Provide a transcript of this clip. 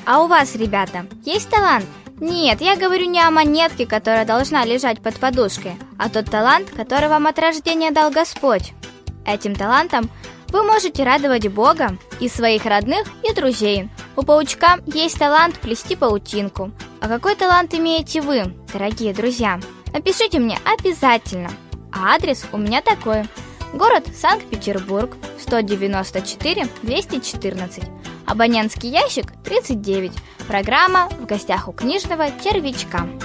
А у вас, ребята, есть талант? Нет, я говорю не о монетке, которая должна лежать под подушкой, а тот талант, который вам от рождения дал Господь. Этим талантом вы можете радовать Бога и своих родных и друзей. У паучка есть талант плести паутинку. А какой талант имеете вы, дорогие друзья? Напишите мне обязательно. А адрес у меня такой: город Санкт-Петербург, 194 214. Абонентский ящик 39. Программа «В гостях у книжного червячка».